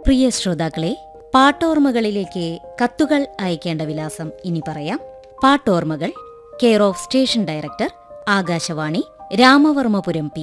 പ്രിയ ശ്രോതാക്കളെ, പാട്ടോർമ്മകളിലേക്ക് കത്തുകൾ അയക്കേണ്ട വിലാസം ഇനി പറയാം. പാട്ടോർമ്മകൾ, care of station director, Akashvani, Ramavarmapuram P.